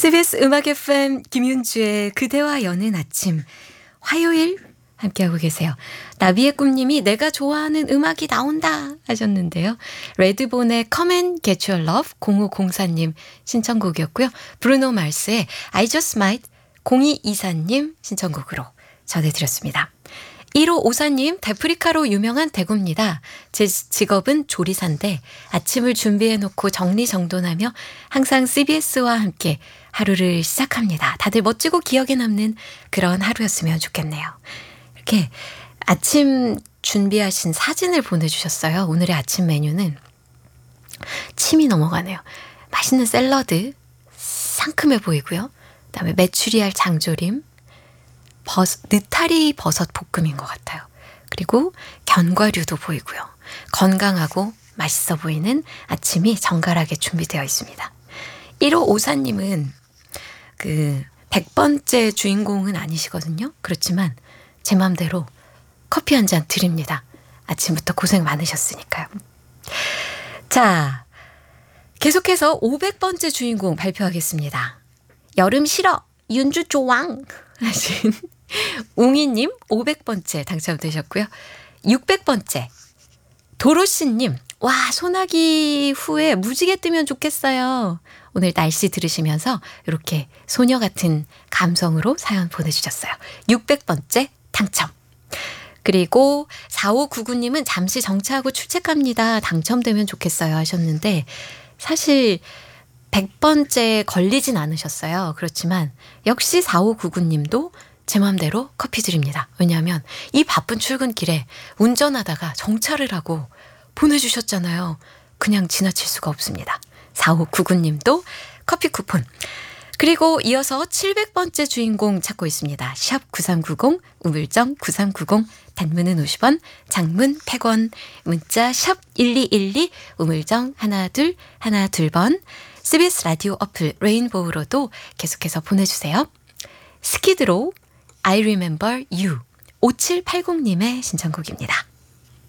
CBS 음악 FM 김윤주의 그대와 여는 아침 화요일 함께하고 계세요. 나비의 꿈님이 내가 좋아하는 음악이 나온다 하셨는데요. 레드본의 Come and Get Your Love 0504님 신청곡이었고요. 브루노 마스의 I Just Might 0224님 신청곡으로 전해드렸습니다. 1554님, 데프리카로 유명한 대구입니다. 제 직업은 조리사인데 아침을 준비해놓고 정리정돈하며 항상 CBS와 함께 하루를 시작합니다. 다들 멋지고 기억에 남는 그런 하루였으면 좋겠네요. 이렇게 아침 준비하신 사진을 보내주셨어요. 오늘의 아침 메뉴는 침이 넘어가네요. 맛있는 샐러드, 상큼해 보이고요. 그다음에 메추리알 장조림, 느타리 버섯 볶음인 것 같아요. 그리고 견과류도 보이고요. 건강하고 맛있어 보이는 아침이 정갈하게 준비되어 있습니다. 1554님은 그 100번째 주인공은 아니시거든요. 그렇지만 제 맘대로 커피 한 잔 드립니다. 아침부터 고생 많으셨으니까요. 자, 계속해서 500번째 주인공 발표하겠습니다. 여름 싫어, 윤주 조왕 하신 웅이님 500번째 당첨되셨고요. 600번째 도로시님, 와 소나기 후에 무지개 뜨면 좋겠어요. 오늘 날씨 들으시면서 이렇게 소녀 같은 감성으로 사연 보내주셨어요. 600번째 당첨. 그리고 4599님은 잠시 정차하고 출첵합니다. 당첨되면 좋겠어요 하셨는데 사실 100번째 걸리진 않으셨어요. 그렇지만 역시 4599님도 제 맘대로 커피 드립니다. 왜냐하면 이 바쁜 출근길에 운전하다가 정차를 하고 보내주셨잖아요. 그냥 지나칠 수가 없습니다. 4599님도 커피 쿠폰. 그리고 이어서 700번째 주인공 찾고 있습니다. 샵 9390 우물정 9390 단문은 50원, 장문 100원, 문자 샵 1212 우물정 1212번 CBS 라디오 어플 레인보우로도 계속해서 보내주세요. 스키드로 I Remember You 5780님의 신청곡입니다.